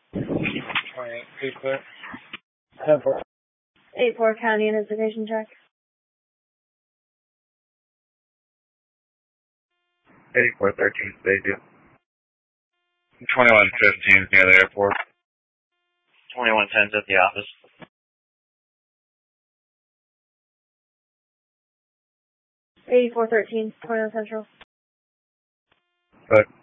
Alright, be clear. 10-4. 8-4 county identification check. 8413, Bayview. 2115 near the airport. 2110's at the office. 8413, 21 Central. But